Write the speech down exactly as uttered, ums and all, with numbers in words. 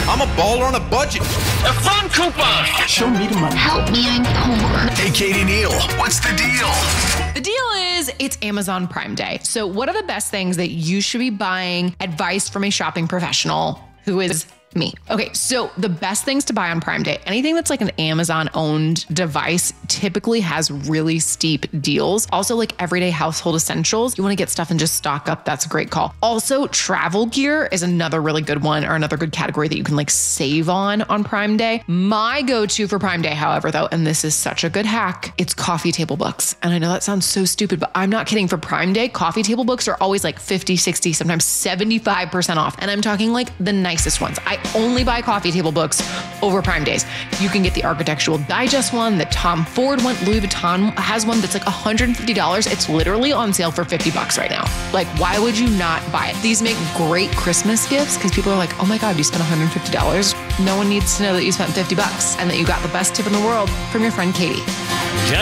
I'm a baller on a budget. A fun coupon. Show me the money. Help me, I'm poor. Hey, Katie Neal, what's the deal? The deal is it's Amazon Prime Day. So what are the best things that you should be buying? Advice from a shopping professional who is me. Okay, so the best things to buy on Prime Day, anything that's like an Amazon owned device typically has really steep deals. Also like everyday household essentials. You want to get stuff and just stock up. That's a great call. Also travel gear is another really good one or another good category that you can like save on on Prime Day. My go-to for Prime Day, however, though, and this is such a good hack, it's coffee table books. And I know that sounds so stupid, but I'm not kidding. For Prime Day, coffee table books are always like fifty, sixty, sometimes seventy-five percent off. And I'm talking like the nicest ones. I only buy coffee table books over Prime Days. You can get the Architectural Digest one, the Tom Ford one, Louis Vuitton has one that's like one hundred fifty dollars. It's literally on sale for fifty bucks right now. Like, why would you not buy it? These make great Christmas gifts because people are like, oh my God, you spent one hundred fifty dollars. No one needs to know that you spent fifty bucks and that you got the best tip in the world from your friend Katie.